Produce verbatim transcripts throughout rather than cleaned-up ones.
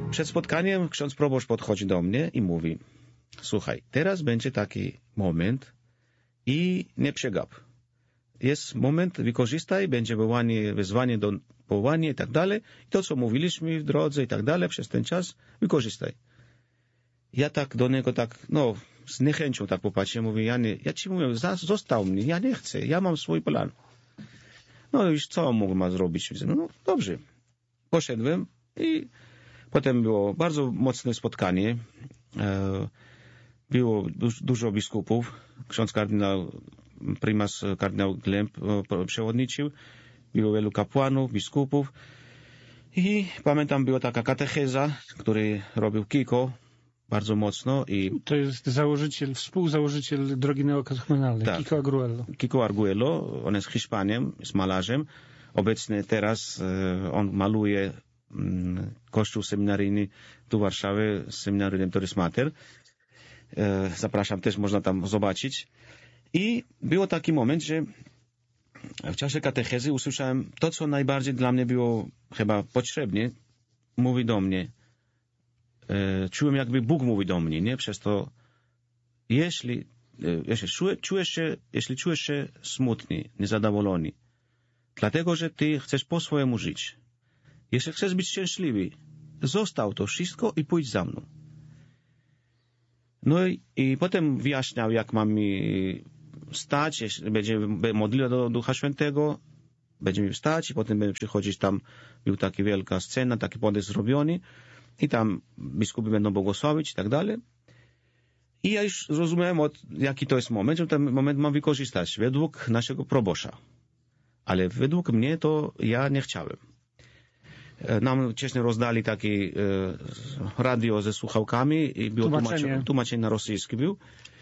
przed spotkaniem ksiądz proboszcz podchodzi do mnie i mówi: słuchaj, teraz będzie taki moment i nie przegap. Jest moment, wykorzystaj, będzie wołanie, wezwanie do powołania i tak dalej. I to, co mówiliśmy w drodze i tak dalej, przez ten czas wykorzystaj. Ja tak do niego tak, no, z niechęcią tak popatrzę, mówię, ja nie, ja ci mówię, został mnie, ja nie chcę, ja mam swój plan. No już co mógł zrobić? No, no dobrze. Poszedłem i potem było bardzo mocne spotkanie. Było dużo biskupów. Ksiądz kardynał, prymas kardynał Glemp przewodniczył. Było wielu kapłanów, biskupów. I pamiętam, była taka katecheza, który robił Kiko bardzo mocno. I to jest założyciel, współzałożyciel drogi neokatechumenalnej, tak. Kiko Arguello. Kiko Arguello, on jest Hiszpaniem, jest malarzem. Obecnie teraz on maluje kościół seminaryjny tu w Warszawie, seminaryjnym Toris Mater. Zapraszam, też można tam zobaczyć. I był taki moment, że w czasie katechezy usłyszałem to, co najbardziej dla mnie było chyba potrzebne. Mówi do mnie. Czułem, jakby Bóg mówi do mnie, nie? Przez to, jeśli, jeśli, czujesz się, jeśli czujesz się smutny, niezadowolony, dlatego, że ty chcesz po swojemu żyć, jeśli chcesz być szczęśliwy, zostaw to wszystko i pójdź za mną. No i, i potem wyjaśniał, jak mam mi wstać, jeśli będzie modlitwa do Ducha Świętego, będziemy wstać i potem będziemy przychodzić tam, był taka wielka scena, taki podest zrobiony i tam biskupi będą błogosławić i tak dalej. I ja już zrozumiałem, od, jaki to jest moment, że ten moment mam wykorzystać według naszego proboszcza. Ale według mnie to ja nie chciałem. Nam wcześniej rozdali takie e, radio ze słuchałkami i było tłumaczenie. Tłumaczenie, tłumaczenie na rosyjski był.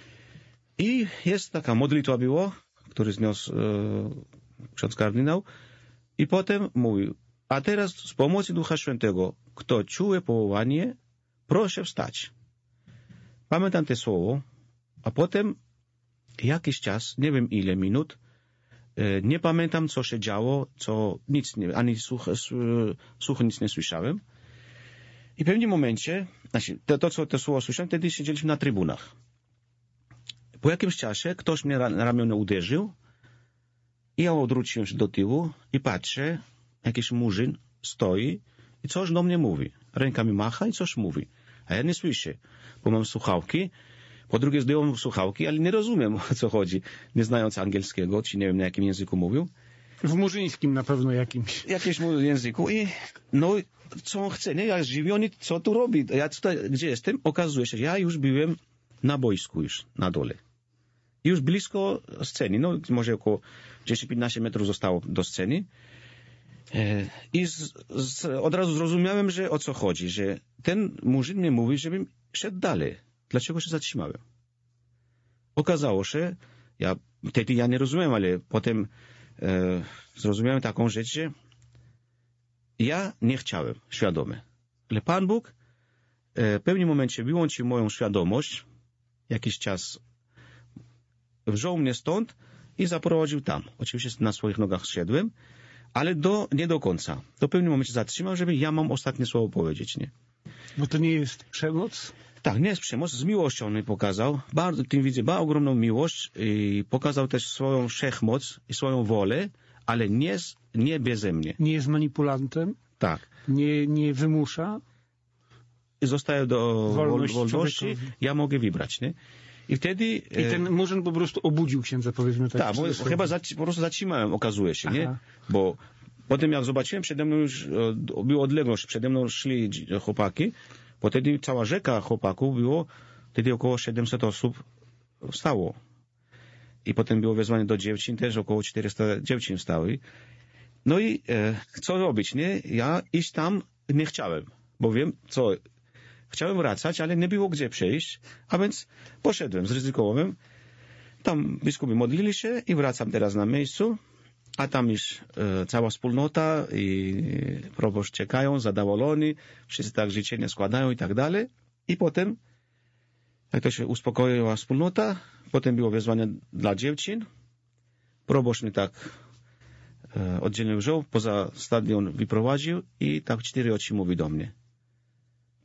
I jest taka modlitwa było, który zniósł e, ksiądz kardynał. I potem mówił, a teraz z pomocy Ducha Świętego, kto czuje powołanie, proszę wstać. Pamiętam te słowo, a potem jakiś czas, nie wiem ile minut, nie pamiętam, co się działo, co nic nie, ani słuch, słuch nic nie słyszałem. I w pewnym momencie, znaczy, to, to co to słowo słyszałem, wtedy siedzieliśmy na trybunach. Po jakimś czasie ktoś mnie na ramię uderzył i ja odwróciłem się do tyłu i patrzę, jakiś murzyn stoi i coś do mnie mówi. Rękami macha i coś mówi. A ja nie słyszę, bo mam słuchawki. Po drugie zdjąłem słuchawki, ale nie rozumiem, o co chodzi, nie znając angielskiego, czy nie wiem, na jakim języku mówił. W murzyńskim na pewno jakimś. Jakimś języku i no, co on chce, nie? Ja zdziwiony, co tu robi? Ja tutaj, gdzie jestem, okazuje się, że ja już byłem na boisku już, na dole. Już blisko sceny, no może około dziesięć piętnaście metrów zostało do sceny. I z, z, od razu zrozumiałem, że o co chodzi, że ten murzyn mnie mówi, żebym szedł dalej. Dlaczego się zatrzymałem? Okazało się, ja wtedy ja nie rozumiem, ale potem e, zrozumiałem taką rzecz, że ja nie chciałem, świadomie. Ale Pan Bóg e, w pewnym momencie wyłączył moją świadomość, jakiś czas wziął mnie stąd i zaprowadził tam. Oczywiście na swoich nogach szedłem, ale do, nie do końca. Do pewnym momencie zatrzymał, żeby ja mam ostatnie słowo powiedzieć, nie? Bo to nie jest przemoc? Tak, nie jest przemoc, z miłością on mi pokazał. Bardzo, tym widzę, ma ogromną miłość i pokazał też swoją wszechmoc i swoją wolę, ale nie, nie beze mnie. Nie jest manipulantem? Tak. Nie, nie wymusza? Zostaje do Wolność wolności, człowiekowi. Ja mogę wybrać, nie? I wtedy... I ten murzyn po prostu obudził księdza, powiedzmy tak. Tak, bo chyba zaci- po prostu zatrzymałem, okazuje się, Aha. nie? Bo potem jak zobaczyłem, przede mną już była odległość, przede mną szli chłopaki, bo wtedy cała rzeka chłopaków było, wtedy około siedemset osób wstało. I potem było wezwanie do dziewczyn, też około czterysta dziewczyn wstały. No i e, co robić, nie? Ja iść tam nie chciałem, bo wiem, co... Chciałem wracać, ale nie było gdzie przejść, a więc poszedłem, zryzykowałem. Tam biskupi modlili się i wracam teraz na miejscu, a tam już e, cała wspólnota i proboszcz czekają, zadowoleni, wszyscy tak życzenia składają i tak dalej. I potem, jak to się uspokoiła wspólnota, potem było wezwanie dla dziewczyn. Proboszcz mnie tak e, oddzielnie wziął, poza stadion wyprowadził i tak cztery oczy mówi do mnie.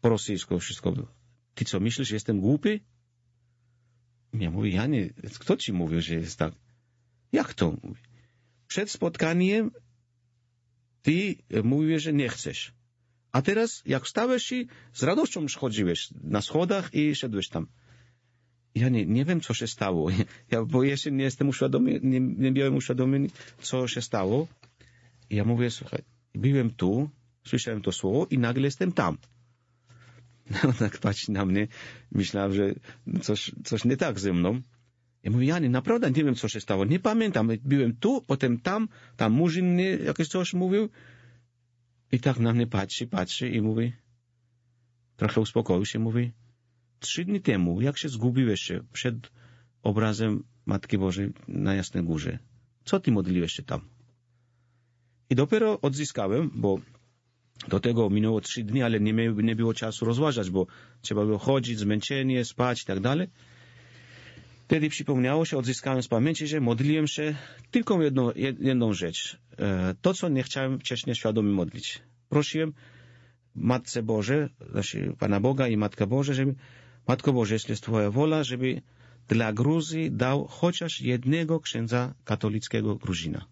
po rosyjsku wszystko. Ty co, myślisz, że jestem głupi? Ja mówię, ja nie, kto ci mówił, że jest tak? Jak to? Mówi. Przed spotkaniem ty mówisz, że nie chcesz. A teraz, jak wstałeś i z radością schodziłeś na schodach i szedłeś tam. Ja nie, nie wiem, co się stało. Ja, bo jeszcze nie jestem uświadomiony, nie, nie byłem uświadomiony, co się stało. I ja mówię, słuchaj, byłem tu, słyszałem to słowo i nagle jestem tam. On tak patrzy na mnie, myślałem, że coś, coś nie tak ze mną. Ja mówię, ja nie, naprawdę nie wiem, co się stało. Nie pamiętam, byłem tu, potem tam, tam murzyn mnie jakieś coś mówił. I tak na mnie patrzy, patrzy i mówi, trochę uspokoił się, mówi, trzy dni temu, jak się zgubiłeś się przed obrazem Matki Bożej na Jasnej Górze, co ty modliłeś się tam? I dopiero odzyskałem, bo do tego minęło trzy dni, ale nie, miał, nie było czasu rozważać, bo trzeba było chodzić, zmęczenie, spać i tak dalej. Wtedy przypomniało się, odzyskałem z pamięci, że modliłem się tylko jedną, jedną rzecz. To, co nie chciałem wcześniej świadomie modlić. Prosiłem Matce Boże, znaczy Pana Boga i Matka Boże, żeby, Matko Boże, jeśli jest Twoja wola, żeby dla Gruzji dał chociaż jednego księdza katolickiego Gruzina.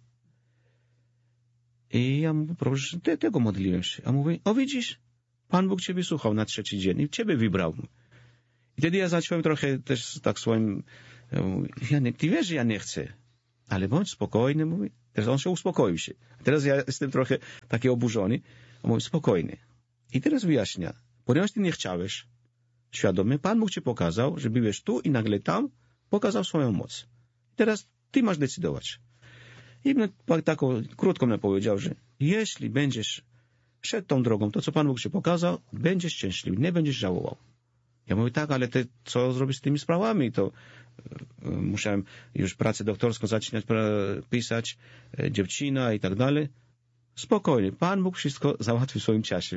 I ja mówię, proszę, te, tego modliłem się. A mówi, o widzisz, Pan Bóg Ciebie słuchał na trzeci dzień i Ciebie wybrał. I wtedy ja zacząłem trochę też tak swoim, ja nie, ty wiesz, że ja nie chcę, ale bądź spokojny, mówi. Teraz on się uspokoił się. Teraz ja jestem trochę taki oburzony. On mówi, spokojny. I teraz wyjaśnia, ponieważ ty nie chciałeś świadomie, Pan Bóg ci pokazał, że byłeś tu i nagle tam pokazał swoją moc. Teraz ty masz decydować. I tak krótko mnie powiedział, że jeśli będziesz szedł tą drogą, to co Pan Bóg ci pokazał, będziesz szczęśliwy, nie będziesz żałował. Ja mówię, tak, ale ty co zrobić z tymi sprawami? To y, musiałem już pracę doktorską zaczynać pisać, y, dziewczyna i tak dalej. Spokojnie, Pan Bóg wszystko załatwi w swoim czasie.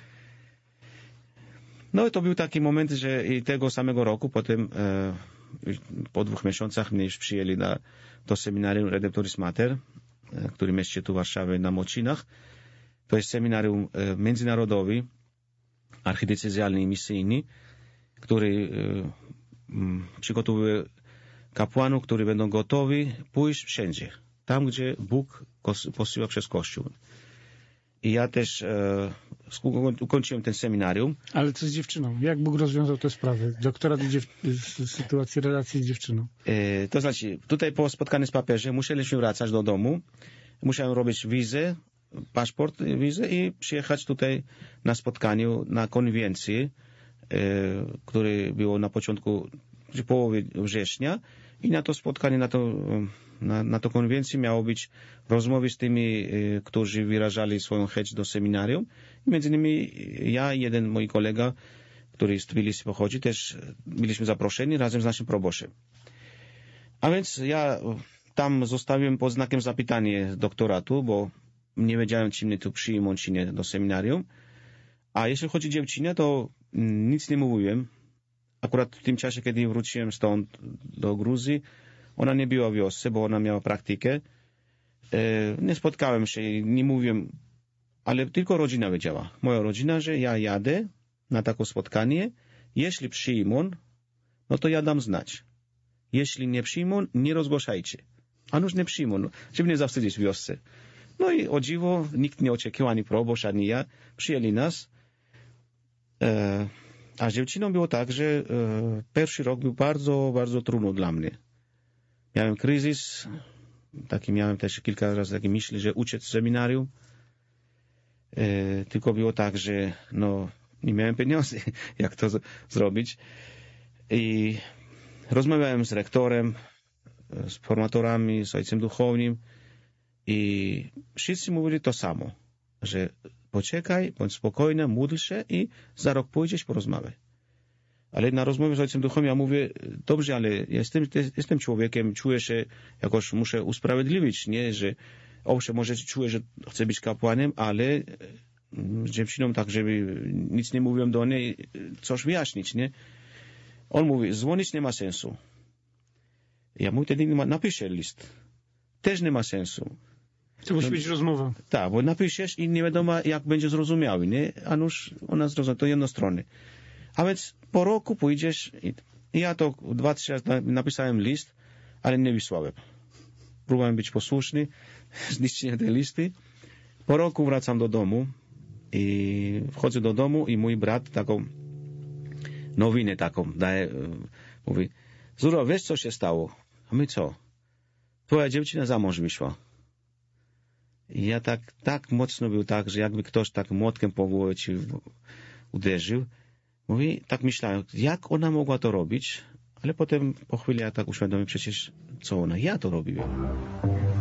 No i to był taki moment, że i tego samego roku, potem y, po dwóch miesiącach mnie już przyjęli na, do seminarium Redemptoris Mater, y, który mieści tu w Warszawie na Mocinach. To jest seminarium y, międzynarodowy, archidiecezjalny i misyjny, który y, y, przygotowuje kapłanów, którzy będą gotowi pójść wszędzie, tam gdzie Bóg posyła przez Kościół. I ja też e, ukończyłem ten seminarium. Ale co z dziewczyną? Jak Bóg rozwiązał tę sprawę? Doktorat w sytuacji relacji z dziewczyną. E, to znaczy, tutaj po spotkaniu z papieżem musieliśmy wracać do domu. Musiałem robić wizę, paszport, wizę i przyjechać tutaj na spotkaniu, na konwencji, e, które było na początku, w połowie września. I na to spotkanie, na to, na, na to konwencję miało być rozmowy z tymi, y, którzy wyrażali swoją chęć do seminarium. I między innymi ja i jeden mój kolega, który z Tbilisi pochodzi, też byliśmy zaproszeni razem z naszym proboszem. A więc ja tam zostawiłem pod znakiem zapytania doktoratu, bo nie wiedziałem, czy mnie tu przyjmą, czy nie do seminarium. A jeśli chodzi o dziewczynę, to nic nie mówiłem. Akurat w tym czasie, kiedy wróciłem stąd do Gruzji, ona nie była w wiosce, bo ona miała praktykę. E, nie spotkałem się, nie mówiłem, ale tylko rodzina wiedziała. Moja rodzina, że ja jadę na takie spotkanie. Jeśli przyjmą, no to ja dam znać. Jeśli nie przyjmą, nie rozgłaszajcie. A nuż nie przyjmą, no, żeby nie zawstydzić w wiosce. No i o dziwo, nikt nie oczekiwał, ani proboszcz, ani ja. Przyjęli nas. E, A z dziewczyną było tak, że e, pierwszy rok był bardzo, bardzo trudny dla mnie. Miałem kryzys, taki miałem też kilka razy takie myśli, że uciec z seminarium. E, tylko było tak, że no, nie miałem pieniędzy, jak to z- zrobić. I rozmawiałem z rektorem, z formatorami, z ojcem duchownym i wszyscy mówili to samo, że poczekaj, bądź spokojna, módl się i za rok pójdziesz, porozmawiaj. Ale na rozmowie z ojcem duchownym ja mówię, dobrze, ale jestem, jestem człowiekiem, czuję się, jakoś muszę usprawiedliwić, nie, że owszem, może czuję, że chcę być kapłanem, ale z dziewczyną tak, żeby nic nie mówiłem do niej, coś wyjaśnić, nie. On mówi, dzwonić nie ma sensu. Ja mówię, wtedy napiszę list. Też nie ma sensu. To musi być rozmowa. Tak, bo napiszesz i nie wiadomo, jak będzie zrozumiały, nie? A nuż ona zrozumie, to jednostronny. A więc po roku pójdziesz i ja to dwa, trzy razy napisałem list, ale nie wysłałem. Próbowałem być posłuszny, zniszczyłem te listy. Po roku wracam do domu i wchodzę do domu i mój brat taką nowinę taką daje, mówi: Zuro, wiesz co się stało? A my co? Twoja dziewczyna za mąż wyszła. I ja tak, tak mocno był tak, że jakby ktoś tak młotkiem po głowie ci uderzył. Mówi, tak myślałem, jak ona mogła to robić? Ale potem po chwili ja tak uświadomiłem, przecież co ona? Ja to robiłem.